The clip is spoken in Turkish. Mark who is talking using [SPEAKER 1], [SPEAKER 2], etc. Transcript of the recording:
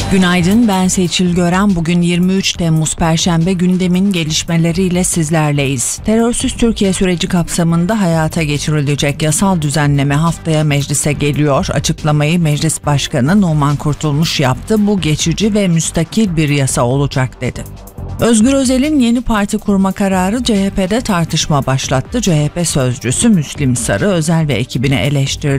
[SPEAKER 1] Günaydın, ben Seçil Gören. Bugün 23 Temmuz Perşembe, gündemin gelişmeleriyle sizlerleyiz. Terörsüz Türkiye süreci kapsamında hayata geçirilecek yasal düzenleme haftaya meclise geliyor. Açıklamayı Meclis Başkanı Numan Kurtulmuş yaptı. Bu geçici ve müstakil bir yasa olacak dedi. Özgür Özel'in yeni parti kurma kararı CHP'de tartışma başlattı. CHP sözcüsü Müslim Sarı, Özel ve ekibini eleştirdi.